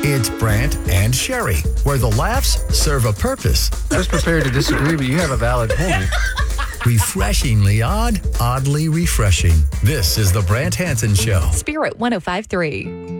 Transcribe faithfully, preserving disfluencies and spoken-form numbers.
It's Brant and Sherry, where the laughs serve a purpose. I was prepared to disagree, but you have a valid point. Refreshingly odd, oddly refreshing. This is the Brant Hansen Show. Spirit one oh five point three.